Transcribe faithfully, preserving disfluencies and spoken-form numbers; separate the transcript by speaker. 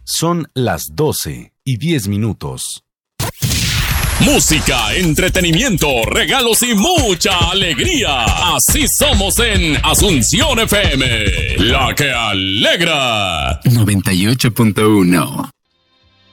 Speaker 1: Son las doce y diez minutos.
Speaker 2: Música, entretenimiento, regalos y mucha alegría. Así somos en Asunción F M, la que alegra.
Speaker 3: noventa y ocho punto uno.